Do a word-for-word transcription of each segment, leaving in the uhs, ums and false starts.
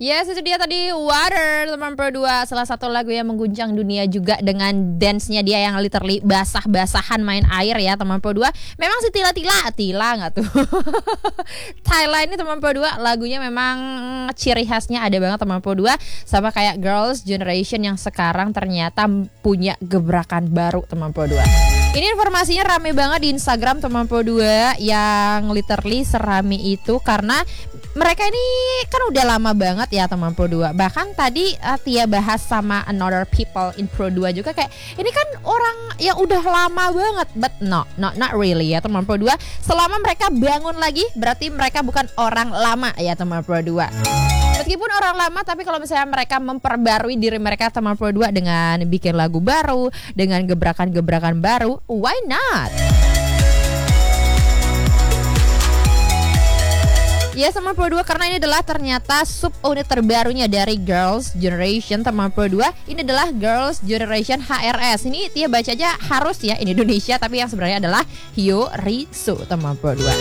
Yes, itu dia tadi Water teman Pro dua, salah satu lagu yang mengguncang dunia juga dengan dance-nya dia yang literally basah-basahan main air ya teman Pro dua. Memang si Tila Tila, Tila nggak tuh? Thailand ini teman Pro dua lagunya memang ciri khasnya ada banget teman Pro dua, sama kayak Girls Generation yang sekarang ternyata punya gebrakan baru teman Pro dua. Ini informasinya rame banget di Instagram teman Pro dua yang literally serami itu karena mereka ini kan udah lama banget ya teman Pro dua. Bahkan tadi uh, Tia bahas sama another people in Pro dua juga kayak ini kan orang yang udah lama banget. But no, not not really ya teman Pro dua. Selama mereka bangun lagi berarti mereka bukan orang lama ya teman Pro dua. Meskipun orang lama tapi kalau misalnya mereka memperbarui diri mereka teman Pro dua dengan bikin lagu baru, dengan gebrakan-gebrakan baru, why not? Ya sama Pro dua karena ini adalah ternyata sub unit terbarunya dari Girls Generation teman Pro dua. Ini adalah Girls Generation H R S. Ini dia baca aja harus ya in Indonesia, tapi yang sebenarnya adalah Hyorisu teman Pro dua.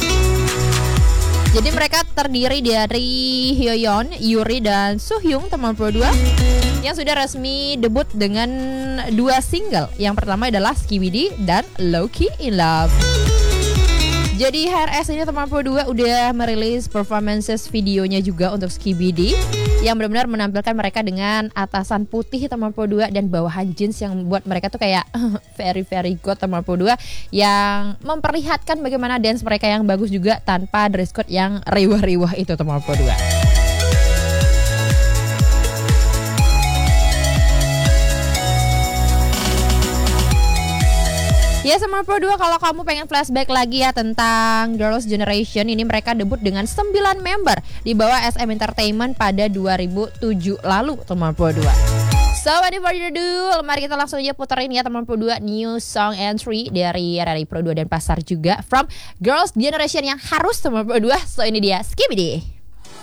Jadi mereka terdiri dari Hyoyeon, Yuri dan Suhyung teman Pro dua yang sudah resmi debut dengan dua single. Yang pertama adalah Skibidi dan Low-Key in Love. Jadi H R S ini teman Pro dua udah merilis performances videonya juga untuk Skibidi yang benar-benar menampilkan mereka dengan atasan putih teman Pro dua dan bawahan jeans yang buat mereka tuh kayak very very good teman Pro dua, yang memperlihatkan bagaimana dance mereka yang bagus juga tanpa dress code yang riwah-riwah itu teman Pro dua. Ya sama Pro dua, kalau kamu pengen flashback lagi ya tentang Girls Generation, ini mereka debut dengan sembilan member di bawah S M Entertainment pada dua ribu tujuh lalu teman Pro dua. So without further ado, mari kita langsung aja puterin ya teman Pro dua new song entry dari R R I Pro dua dan Pasar juga from Girls Generation yang harus teman Pro dua. So ini dia Skibidi.